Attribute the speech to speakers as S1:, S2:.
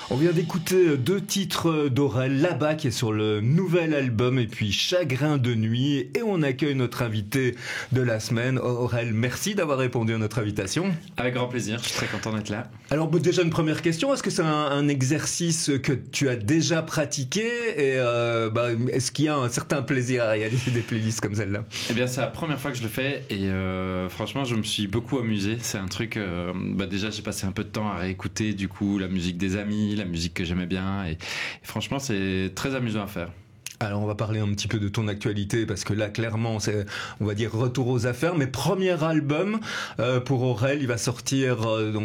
S1: On vient d'écouter deux titres d'Aurel, Là-bas qui est sur le nouvel album et puis Chagrin de nuit, et on accueille notre invité de la semaine. Aurel, merci d'avoir répondu à notre invitation.
S2: Avec grand plaisir, je suis très content d'être là.
S1: Alors déjà une première question, est-ce que c'est un exercice que tu as déjà pratiqué et est-ce qu'il y a un certain plaisir à réaliser des playlists comme celle-là?
S2: Eh bien c'est la première fois que je le fais et franchement je me suis beaucoup amusé. C'est un truc, déjà j'ai passé un peu de temps à réécouter du coup la musique des amis, la musique que j'aimais bien et franchement c'est très amusant à faire.
S1: Alors on va parler un petit peu de ton actualité parce que là clairement c'est, on va dire, retour aux affaires, mais premier album pour Aurel, il va sortir